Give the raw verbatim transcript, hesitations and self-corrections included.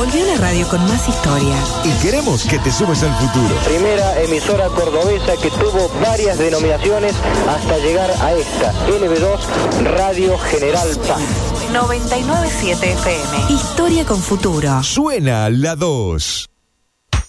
Volvió la radio con más historia. Y queremos que te sumes al futuro. Primera emisora cordobesa que tuvo varias denominaciones hasta llegar a esta, L B dos Radio General Paz. noventa y nueve punto siete F M. Historia con futuro. Suena la dos.